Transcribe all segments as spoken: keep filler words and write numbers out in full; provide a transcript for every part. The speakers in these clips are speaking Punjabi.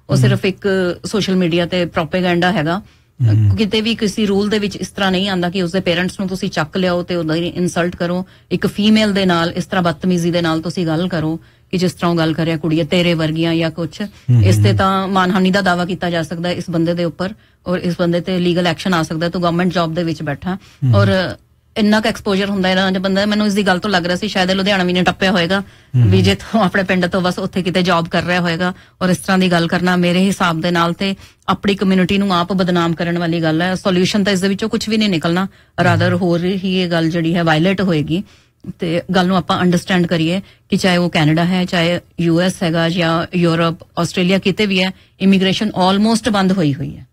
ਉਹ ਸਿਰਫ ਇੱਕ ਸੋਸ਼ਲ ਮੀਡੀਆ ਤੇ ਪ੍ਰੋਪੇਗੈਂਡਾ ਹੈਗਾ। ਕਿਤੇ ਵੀ ਕਿਸੇ ਰੂਲ ਦੇ ਵਿੱਚ ਇਸ ਤਰ੍ਹਾਂ ਨਹੀਂ ਆਂਦਾ ਕਿ ਉਸਦੇ ਪੇਰੈਂਟਸ ਨੂੰ ਤੁਸੀਂ ਚੱਕ ਲਿਆਓ ਤੇ ਉਹਦਾ ਇਨਸਲਟ ਕਰੋ, ਇੱਕ ਫੀਮੇਲ ਦੇ ਨਾਲ ਇਸ ਤਰ੍ਹਾਂ ਬਦਤਮੀਜ਼ੀ ਦੇ ਨਾਲ ਤੁਸੀਂ ਗੱਲ ਕਰੋ ਕਿ ਜਿਸ ਤਰ੍ਹਾਂ ਉਹ ਗੱਲ ਕਰਿਆ ਕੁੜੀਆਂ ਤੇਰੇ ਵਰਗੀਆਂ ਜਾਂ ਕੁਛ। ਇਸ ਤੇ ਤਾਂ ਮਾਨਹਾਨੀ ਦਾ ਦਾਵਾ ਕੀਤਾ ਜਾ ਸਕਦਾ ਇਸ ਬੰਦੇ ਦੇ ਉੱਪਰ, ਔਰ ਇਸ ਬੰਦੇ ਤੇ ਲੀਗਲ ਐਕਸ਼ਨ ਆ ਸਕਦਾ। ਤੂੰ ਗਵਰਨਮੈਂਟ ਜੌਬ ਦੇ ਵਿੱਚ ਬੈਠਾ ਔਰ ਇੰਨਾ ਕੁ ਐਕਸਪੋਜਰ ਹੁੰਦਾ ਇਹਨਾਂ ਦੇ ਬੰਦਾ। ਮੈਨੂੰ ਇਸ ਦੀ ਗੱਲ ਤੋਂ ਲੱਗ ਰਿਹਾ ਸੀ ਸ਼ਾਇਦ ਲੁਧਿਆਣਾ ਵੀ ਨੇ ਟੱਪਿਆ ਹੋਏਗਾ ਵੀ ਜੇ ਤੂੰ ਆਪਣੇ ਪਿੰਡ ਤੋਂ ਬਸ ਉੱਥੇ ਕਿਤੇ ਜੌਬ ਕਰ ਰਿਹਾ ਹੋਏਗਾ। ਔਰ ਇਸ ਤਰ੍ਹਾਂ ਦੀ ਗੱਲ ਕਰਨਾ ਮੇਰੇ ਹਿਸਾਬ ਦੇ ਨਾਲ ਤੇ ਆਪਣੀ ਕਮਿਊਨਿਟੀ ਨੂੰ ਆਪ ਬਦਨਾਮ ਕਰਨ ਵਾਲੀ ਗੱਲ ਹੈ। ਸੋਲਿਊਸ਼ਨ ਤਾਂ ਇਸ ਦੇ ਵਿੱਚੋਂ ਕੁਝ ਵੀ ਨਹੀਂ ਨਿਕਲਣਾ, ਰਾਦਰ ਹੋਰ ਹੀ ਇਹ ਗੱਲ ਜਿਹੜੀ ਹੈ ਵਾਇਲੇਟ ਹੋਏਗੀ। ਤੇ ਗੱਲ ਨੂੰ ਆਪਾਂ ਅੰਡਰਸਟੈਂਡ ਕਰੀਏ ਕਿ ਚਾਹੇ ਉਹ ਕੈਨੇਡਾ ਹੈ, ਚਾਹੇ ਯੂ ਐਸ ਹੈਗਾ ਜਾਂ ਯੂਰਪ, ਆਸਟ੍ਰੇਲੀਆ, ਕਿਤੇ ਵੀ ਹੈ ਇਮੀਗ੍ਰੇਸ਼ਨ ਆਲਮੋਸਟ ਬੰਦ ਹੋਈ ਹੋਈ ਹੈ।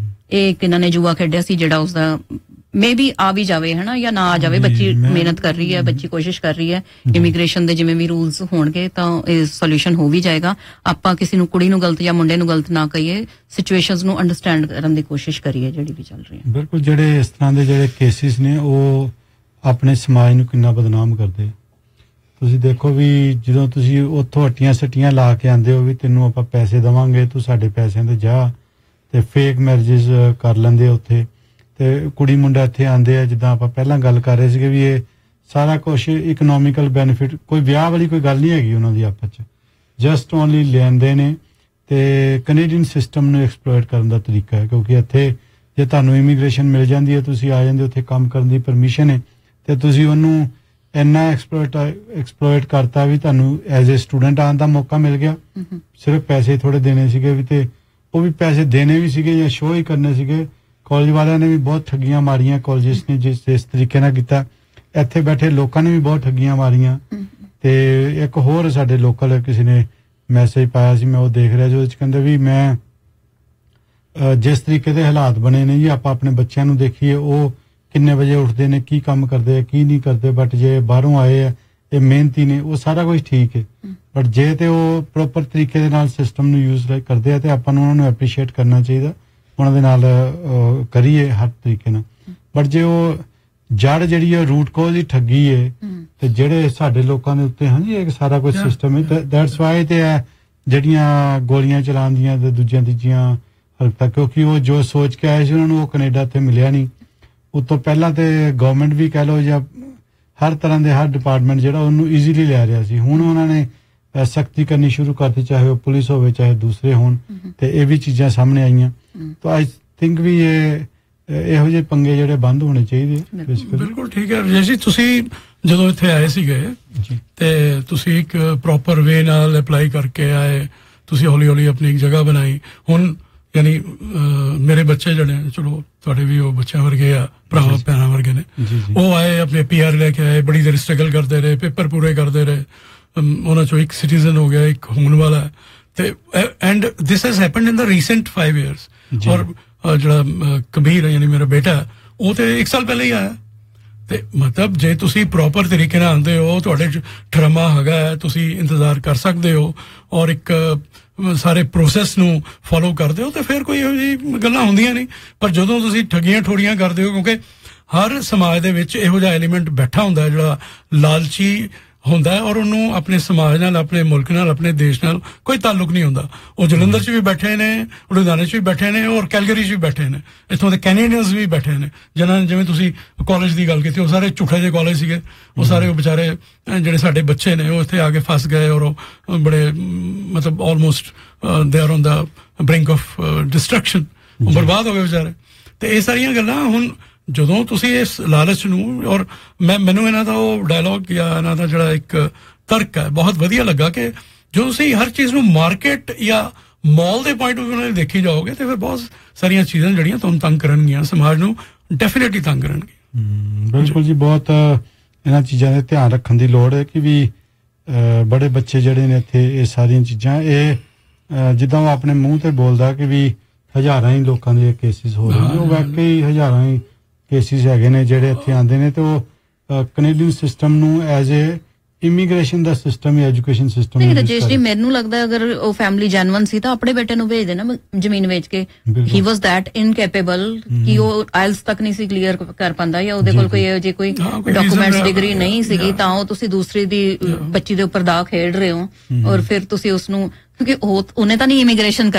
ਇਹ ਕਿਨਾਂ ਨੇ ਜੂਆ ਖੇਡਿਆ ਸੀ ਜਿਹੜਾ ਉਸਦਾ ਮੇ ਬੀ ਆ ਵੀ ਜਾਵੇ ਹਨਾ ਜਾਂ ਨਾ ਆ ਜਾਵੇ। ਬੱਚੀ ਮਿਹਨਤ ਕਰ ਰਹੀ ਹੈ, ਬੱਚੀ ਕੋਸ਼ਿਸ਼ ਕਰ ਰਹੀ ਹੈ। ਇਮੀਗ੍ਰੇਸ਼ਨ ਦੇ ਜਿਵੇਂ ਵੀ ਰੂਲਸ ਹੋਣਗੇ ਤਾਂ ਇਹ ਸੋਲਿਊਸ਼ਨ ਹੋ ਵੀ ਜਾਏਗਾ। ਆਪਾਂ ਕਿਸੇ ਨੂੰ ਕੁੜੀ ਨੂੰ ਗਲਤ ਜਾਂ ਮੁੰਡੇ ਨੂੰ ਗਲਤ ਨਾ ਕਹੀਏ, ਸਿਚੁਏਸ਼ਨਸ ਨੂੰ ਅੰਡਰਸਟੈਂਡ ਕਰਨ ਦੀ ਕੋਸ਼ਿਸ਼ ਕਰੀਏ ਜਿਹੜੀ ਵੀ ਚੱਲ ਰਹੀ ਹੈ। ਬਿਲਕੁਲ, ਜਿਹੜੇ ਇਸ ਤਰ੍ਹਾਂ ਦੇ ਜਿਹੜੇ ਕੇਸਿਸ ਨੇ ਉਹ ਆਪਣੇ ਸਮਾਜ ਨੂੰ ਕਿੰਨਾ ਬਦਨਾਮ ਕਰਦੇ। ਤੁਸੀਂ ਦੇਖੋ ਵੀ ਜਦੋਂ ਤੁਸੀਂ ਉੱਥੋਂ ਹੱਟੀਆਂ ਸੱਟੀਆਂ ਲਾ ਕੇ ਆਉਂਦੇ ਹੋ ਵੀ ਤੈਨੂੰ ਆਪਾਂ ਪੈਸੇ ਦੇਵਾਂਗੇ, ਤੂੰ ਸਾਡੇ ਪੈਸਿਆਂ ਤੇ ਜਾ, ਤੇ ਫੇਕ ਮੈਰਿਜਸ ਕਰ ਲੈਂਦੇ ਉੱਥੇ। ਤੇ ਕੁੜੀ ਮੁੰਡਾ ਇੱਥੇ ਆਉਂਦੇ ਆ, ਜਿੱਦਾਂ ਆਪਾਂ ਪਹਿਲਾਂ ਗੱਲ ਕਰ ਰਹੇ ਸੀਗੇ ਵੀ ਇਹ ਸਾਰਾ ਕੁਛ ਇਕਨੋਮਿਕਲ ਬੈਨੀਫਿਟ, ਕੋਈ ਵਿਆਹ ਵਾਲੀ ਕੋਈ ਗੱਲ ਨਹੀਂ ਹੈਗੀ ਉਹਨਾਂ ਦੀ ਆਪਸ 'ਚ, ਜਸਟ ਓਨਲੀ ਲੈਂਦੇ ਨੇ। ਤੇ ਕੈਨੇਡੀਅਨ ਸਿਸਟਮ ਨੂੰ ਐਕਸਪਲੋਇਟ ਕਰਨ ਦਾ ਤਰੀਕਾ ਹੈ, ਕਿਉਂਕਿ ਇੱਥੇ ਜੇ ਤੁਹਾਨੂੰ ਇਮੀਗ੍ਰੇਸ਼ਨ ਮਿਲ ਜਾਂਦੀ ਹੈ, ਤੁਸੀਂ ਆ ਜਾਂਦੇ, ਉੱਥੇ ਕੰਮ ਕਰਨ ਦੀ ਪਰਮਿਸ਼ਨ ਹੈ, ਤੇ ਤੁਸੀਂ ਉਹਨੂੰ ਇੰਨਾ ਐਕਸਪਲੋਇਟ ਐਕਸਪਲੋਇਟ ਕਰਤਾ ਵੀ ਤੁਹਾਨੂੰ ਐਜ਼ ਏ ਸਟੂਡੈਂਟ ਆਉਣ ਦਾ ਮੌਕਾ ਮਿਲ ਗਿਆ। ਸਿਰਫ ਪੈਸੇ ਥੋੜੇ ਦੇਣੇ ਸੀਗੇ ਵੀ, ਤੇ ਉਹ ਵੀ ਪੈਸੇ ਦੇਣੇ ਵੀ ਸੀਗੇ ਜਾਂ ਸ਼ੋਅ ਹੀ ਕਰਨੇ ਸੀਗੇ। ਕਾਲਜ ਵਾਲਿਆਂ ਨੇ ਵੀ ਬਹੁਤ ਠੱਗੀਆਂ ਮਾਰੀਆਂ, ਕਾਲਜਿਸ ਨੇ ਜਿਸ ਇਸ ਤਰੀਕੇ ਨਾਲ ਕੀਤਾ। ਇੱਥੇ ਬੈਠੇ ਲੋਕਾਂ ਨੇ ਵੀ ਬਹੁਤ ਠੱਗੀਆਂ ਮਾਰੀਆਂ। ਤੇ ਇੱਕ ਹੋਰ ਸਾਡੇ ਲੋਕਲ ਕਿਸੇ ਨੇ ਮੈਸੇਜ ਪਾਇਆ ਸੀ, ਮੈਂ ਉਹ ਦੇਖ ਰਿਹਾ, ਜੋ ਕਹਿੰਦੇ ਵੀ ਮੈਂ ਜਿਸ ਤਰੀਕੇ ਦੇ ਹਾਲਾਤ ਬਣੇ ਨੇ ਜੀ, ਆਪਾਂ ਆਪਣੇ ਬੱਚਿਆਂ ਨੂੰ ਦੇਖੀਏ ਉਹ ਕਿੰਨੇ ਵਜੇ ਉੱਠਦੇ ਨੇ, ਕੀ ਕੰਮ ਕਰਦੇ ਆ, ਕੀ ਨਹੀਂ ਕਰਦੇ, ਬਟ ਜੇ ਬਾਹਰੋਂ ਆਏ ਆ ਇਹ ਮਿਹਨਤੀ ਨੇ, ਉਹ ਸਾਰਾ ਕੁਝ ਠੀਕ ਹੈ। ਬਟ ਜੇ ਤੇ ਉਹ ਪ੍ਰੋਪਰ ਤਰੀਕੇ ਦੇ ਨਾਲ ਸਿਸਟਮ ਨੂੰ ਯੂਜ਼ ਕਰਦੇ ਆ ਤੇ ਆਪਾਂ ਨੂੰ ਉਹਨਾਂ ਨੂੰ ਐਪਰੀਸ਼ੀਏਟ ਕਰਨਾ ਚਾਹੀਦਾ, ਉਹਨਾਂ ਦੇ ਨਾਲ ਕਰੀਏ ਹਰ ਤਰੀਕੇ ਨਾਲ। ਬਟ ਜੇ ਉਹ ਜੜ ਜਿਹੜੀ ਹੈ ਰੂਟ ਕੋਜ਼ ਹੀ ਠੱਗੀ ਹੈ, ਤੇ ਜਿਹੜੇ ਸਾਡੇ ਲੋਕਾਂ ਦੇ ਉੱਤੇ ਹਾਂਜੀ ਇਹ ਸਾਰਾ ਕੁਝ ਸਿਸਟਮ ਹੈ, ਦੈਟਸ ਵਾਈ ਤੇ ਹੈ ਜਿਹੜੀਆਂ ਗੋਲੀਆਂ ਚਲਾਉਣ ਦੀਆਂ ਤੇ ਦੂਜੀਆਂ ਤੀਜੀਆਂ ਹਰਕਤਾਂ, ਕਿਉਂਕਿ ਉਹ ਜੋ ਸੋਚ ਕੇ ਆਏ ਸੀ ਉਹਨਾਂ ਨੂੰ ਉਹ ਕੈਨੇਡਾ ਤੇ ਮਿਲਿਆ ਨਹੀਂ। ਉਤੋਂ ਪਹਿਲਾਂ ਤੇ ਗਵਰਨਮੈਂਟ ਵੀ ਕਹਿ ਲਓ ਜਾਂ ਹਰ ਤਰ੍ਹਾਂ ਦੇ ਹਰ ਡਿਪਾਰਟਮੈਂਟ ਜਿਹੜਾ ਉਹਨੂੰ ਈਜ਼ੀਲੀ ਲੈ ਰਿਹਾ ਸੀ। ਹੁਣ ਉਹਨਾਂ ਨੇ ਸਖਤੀ ਕਰਨੀ ਸ਼ੁਰੂ ਕਰਤੀ, ਚਾਹੇ ਉਹ ਪੁਲਿਸ ਹੋਵੇ ਚਾਹੇ ਦੂਸਰੇ ਹੋਣ, ਤੇ ਇਹ ਵੀ ਚੀਜ਼ਾਂ ਸਾਹਮਣੇ ਆਈਆਂ। ਤਾਂ ਆਈ ਥਿੰਕ ਵੀ ਇਹ ਇਹੋ ਜਿਹੇ ਪੰਗੇ ਜਿਹੜੇ ਬੰਦ ਹੋਣੇ ਚਾਹੀਦੇ। ਬਿਲਕੁਲ ਠੀਕ ਹੈ ਰਜੇਸ਼ ਜੀ, ਤੁਸੀਂ ਜਦੋਂ ਇੱਥੇ ਆਏ ਸੀਗੇ ਤੇ ਤੁਸੀਂ ਇੱਕ ਪ੍ਰੋਪਰ ਵੇ ਨਾਲ ਅਪਲਾਈ ਕਰਕੇ ਆਏ, ਤੁਸੀਂ ਹੌਲੀ ਹੌਲੀ ਆਪਣੀ ਇੱਕ ਜਗ੍ਹਾ ਬਣਾਈ। ਹੁਣ ਯਾਨੀ ਮੇਰੇ ਬੱਚੇ ਜਿਹੜੇ ਚਲੋ ਤੁਹਾਡੇ ਵੀ ਉਹ ਬੱਚਿਆਂ ਵਰਗੇ ਆ, ਭਰਾ ਭੈਣਾਂ ਵਰਗੇ ਨੇ, ਉਹ ਆਏ ਆਪਣੇ ਪੀ ਆਰ ਲੈ ਕੇ ਆਏ, ਬੜੀ ਦੇਰ ਸਟਰਗਲ ਕਰਦੇ ਰਹੇ, ਪੇਪਰ ਪੂਰੇ ਕਰਦੇ ਰਹੇ, ਉਹਨਾਂ ਚੋਂ ਇੱਕ ਸਿਟੀਜ਼ਨ ਹੋ ਗਿਆ, ਇੱਕ ਹੋਣ ਵਾਲਾ। ਤੇ and this has happened in the recent five years. ਔਰ ਜਿਹੜਾ ਕਬੀਰ ਯਾਨੀ ਮੇਰਾ ਬੇਟਾ, ਉਹ ਤੇ ਇੱਕ ਸਾਲ ਪਹਿਲਾਂ ਹੀ ਆਇਆ। ਤੇ ਮਤਲਬ ਜੇ ਤੁਸੀਂ ਪ੍ਰੋਪਰ ਤਰੀਕੇ ਨਾਲ ਆਉਂਦੇ ਹੋ, ਤੁਹਾਡੇ ਚ ਡਰਾਮਾ ਹੈਗਾ, ਤੁਸੀਂ ਇੰਤਜ਼ਾਰ ਕਰ ਸਕਦੇ ਹੋ ਔਰ ਇੱਕ ਸਾਰੇ ਪ੍ਰੋਸੈਸ ਨੂੰ ਫੋਲੋ ਕਰਦੇ ਹੋ, ਤੇ ਫਿਰ ਕੋਈ ਇਹੋ ਜਿਹੀ ਗੱਲਾਂ ਹੁੰਦੀਆਂ ਨਹੀਂ। ਪਰ ਜਦੋਂ ਤੁਸੀਂ ਠੱਗੀਆਂ ਠੋੜੀਆਂ ਕਰਦੇ ਹੋ, ਕਿਉਂਕਿ ਹਰ ਸਮਾਜ ਦੇ ਵਿੱਚ ਇਹੋ ਜਿਹਾ ਐਲੀਮੈਂਟ ਬੈਠਾ ਹੁੰਦਾ ਜਿਹੜਾ ਲਾਲਚੀ ਹੁੰਦਾ ਔਰ ਉਹਨੂੰ ਆਪਣੇ ਸਮਾਜ ਨਾਲ, ਆਪਣੇ ਮੁਲਕ ਨਾਲ, ਆਪਣੇ ਦੇਸ਼ ਨਾਲ ਕੋਈ ਤਾਲੁਕ ਨਹੀਂ ਹੁੰਦਾ। ਉਹ ਜਲੰਧਰ 'ਚ ਵੀ ਬੈਠੇ ਨੇ, ਲੁਧਿਆਣੇ 'ਚ ਵੀ ਬੈਠੇ ਨੇ ਔਰ ਕੈਲਗਰੀ 'ਚ ਵੀ ਬੈਠੇ ਨੇ, ਇੱਥੋਂ ਦੇ ਕੈਨੇਡੀਅਨਸ ਵੀ ਬੈਠੇ ਨੇ, ਜਿਹਨਾਂ ਜਿਵੇਂ ਤੁਸੀਂ ਕਾਲਜ ਦੀ ਗੱਲ ਕੀਤੀ, ਉਹ ਸਾਰੇ ਝੂਠੇ ਜਿਹੇ ਕਾਲਜ ਸੀਗੇ। ਉਹ ਸਾਰੇ ਉਹ ਵਿਚਾਰੇ ਜਿਹੜੇ ਸਾਡੇ ਬੱਚੇ ਨੇ ਉਹ ਇੱਥੇ ਆ ਕੇ ਫਸ ਗਏ ਔਰ ਉਹ ਬੜੇ ਮਤਲਬ almost they are on the ਬ੍ਰਿੰਕ of destruction, ਉਹ ਬਰਬਾਦ ਹੋ ਗਏ ਵਿਚਾਰੇ। ਤੇ ਇਹ ਸਾਰੀਆਂ ਗੱਲਾਂ ਹੁਣ ਜਦੋਂ ਤੁਸੀਂ ਇਸ ਲਾਲਚ ਨੂੰ, ਔਰ ਮੈਂ ਮੈਨੂੰ ਇਹਨਾਂ ਦਾ ਉਹ ਡਾਇਲੌਗ ਜਾਂ ਇਹਨਾਂ ਦਾ ਜਿਹੜਾ ਇੱਕ ਤਰਕ ਹੈ ਬਹੁਤ ਵਧੀਆ ਲੱਗਾ ਕਿ ਜਦੋਂ ਤੁਸੀਂ ਹਰ ਚੀਜ਼ ਨੂੰ ਮਾਰਕੀਟ ਜਾਂ ਮਾਲ ਦੇ ਪੁਆਇੰਟ ਆਫ ਵਿਊ ਨਾਲ ਦੇਖੀ ਜਾਓਗੇ ਤੇ ਫਿਰ ਬਹੁਤ ਸਾਰੀਆਂ ਚੀਜ਼ਾਂ ਜਿਹੜੀਆਂ ਤੁਹਾਨੂੰ ਤੰਗ ਕਰਨਗੀਆਂ, ਸਮਾਜ ਨੂੰ ਡੈਫੀਨੇਟਲੀ ਤੰਗ ਕਰਨਗੀਆਂ। ਬਿਲਕੁਲ ਜੀ, ਬਹੁਤ ਇਹਨਾਂ ਚੀਜ਼ਾਂ ਦੇ ਧਿਆਨ ਰੱਖਣ ਦੀ ਲੋੜ ਹੈ ਕਿ ਵੀ ਬੜੇ ਬੱਚੇ ਜਿਹੜੇ ਨੇ ਇੱਥੇ ਇਹ ਸਾਰੀਆਂ ਚੀਜ਼ਾਂ ਇਹ ਜਿੱਦਾਂ ਉਹ ਆਪਣੇ ਮੂੰਹ ਤੇ ਬੋਲਦਾ ਕਿ ਵੀ ਹਜ਼ਾਰਾਂ ਹੀ ਲੋਕਾਂ ਦੇ ਕੇਸਿਸ ਹੋ ਰਹੇ ਨੇ, ਉਹ ਵਾਕਈ ਹਜ਼ਾਰਾਂ ਹੀ ਕੇਸਿਸ ਹੈਗੇ ਨੇ ਜਿਹੜੇ ਇੱਥੇ ਆਉਂਦੇ ਨੇ। ਤੇ ਉਹ ਕੈਨੇਡੀਅਨ ਸਿਸਟਮ ਨੂੰ as a immigration the system ਜਾਂ ਐਜੂਕੇਸ਼ਨ ਸਿਸਟਮ ਨਹੀਂ ਰਜੇਸ਼ ਜੀ, ਮੈਨੂੰ ਲੱਗਦਾ ਅਗਰ ਉਹ ਫੈਮਿਲੀ ਜੈਨੂਅਨ ਸੀ ਤਾਂ ਆਪਣੇ ਬੇਟੇ ਨੂੰ ਭੇਜ ਦੇਣਾ ਜ਼ਮੀਨ ਵੇਚ ਕੇ। ਹੀ ਵਾਸ ਦੈਟ ਇਨਕੈਪੇਬਲ ਕਿ ਉਹ ਆਇਲਸ ਤੱਕ ਨਹੀਂ ਸੀ ਕਲੀਅਰ ਕਰ ਪਾਉਂਦਾ ਜਾਂ ਉਹਦੇ ਕੋਲ ਕੋਈ ਇਹੋ ਜਿਹੀ ਕੋਈ ਡਾਕੂਮੈਂਟਸ ਡਿਗਰੀ ਨਹੀਂ ਸੀਗੀ, ਤਾਂ ਉਹ ਤੁਸੀਂ ਦੂਸਰੀ ਦੀ ਬੱਚੀ ਦੇ ਉੱਪਰ ਦਾਅ ਖੇਡ ਰਹੇ ਹੋ। ਔਰ ਫਿਰ ਤੁਸੀਂ ਉਸਨੂੰ, ਕਿਉਂਕਿ ਉਹ ਉਹਨੇ ਤਾਂ ਨਹੀਂ ਇਮੀਗ੍ਰੇਸ਼ਨ